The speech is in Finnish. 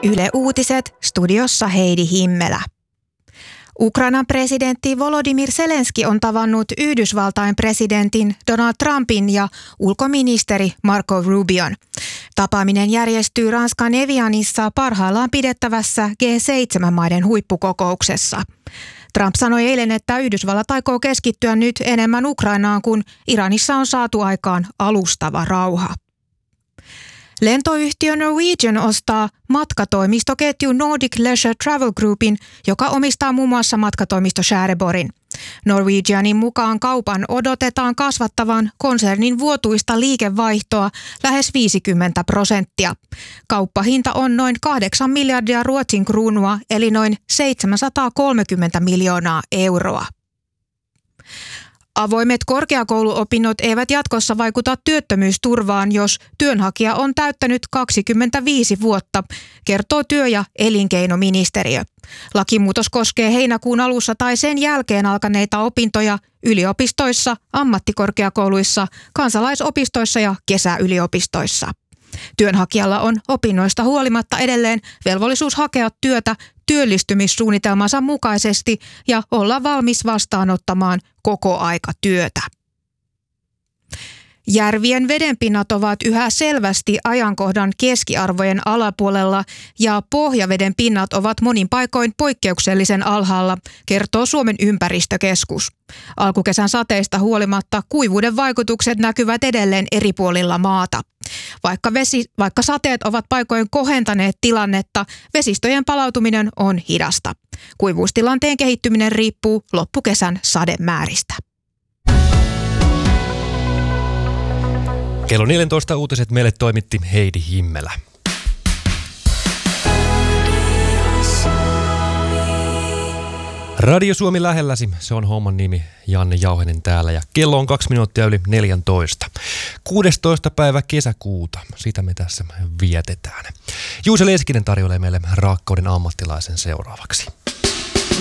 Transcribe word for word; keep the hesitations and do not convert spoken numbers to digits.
Yle Uutiset, studiossa Heidi Himmelä. Ukrainan presidentti Volodymyr Zelenski on tavannut Yhdysvaltain presidentin Donald Trumpin ja ulkoministeri Marco Rubion. Tapaaminen järjestyy Ranskan Evianissa parhaillaan pidettävässä G seitsemän maiden huippukokouksessa. Trump sanoi eilen, että Yhdysvallat aikoo keskittyä nyt enemmän Ukrainaan, kun Iranissa on saatu aikaan alustava rauha. Lentoyhtiö Norwegian ostaa matkatoimistoketju Nordic Leisure Travel Groupin, joka omistaa muun muassa matkatoimisto Tjäreborgin. Norwegianin mukaan kaupan odotetaan kasvattavan konsernin vuotuista liikevaihtoa lähes viisikymmentä prosenttia. Kauppahinta on noin kahdeksan miljardia Ruotsin kruunua, eli noin seitsemänsataakolmekymmentä miljoonaa euroa. Avoimet korkeakouluopinnot eivät jatkossa vaikuta työttömyysturvaan, jos työnhakija on täyttänyt kaksikymmentäviisi vuotta, kertoo työ- ja elinkeinoministeriö. Lakimuutos koskee heinäkuun alussa tai sen jälkeen alkaneita opintoja yliopistoissa, ammattikorkeakouluissa, kansalaisopistoissa ja kesäyliopistoissa. Työnhakijalla on opinnoista huolimatta edelleen velvollisuus hakea työtä työllistymissuunnitelmansa mukaisesti ja olla valmis vastaanottamaan kokoaikatyötä. Järvien vedenpinnat ovat yhä selvästi ajankohdan keskiarvojen alapuolella ja pohjaveden pinnat ovat monin paikoin poikkeuksellisen alhaalla, kertoo Suomen ympäristökeskus. Alkukesän sateista huolimatta kuivuuden vaikutukset näkyvät edelleen eri puolilla maata. Vaikka, vesi, vaikka sateet ovat paikoin kohentaneet tilannetta, vesistöjen palautuminen on hidasta. Kuivuustilanteen kehittyminen riippuu loppukesän sademääristä. Kello neljätoista uutiset meille toimitti Heidi Himmelä. Radio Suomi lähelläsi, se on homman nimi, Janne Jauhenen täällä ja kello on kaksi minuuttia yli neljätoista. kuudestoista päivä kesäkuuta, sitä me tässä vietetään. Juuse Leskinen tarjoilee meille rakkauden ammattilaisen seuraavaksi.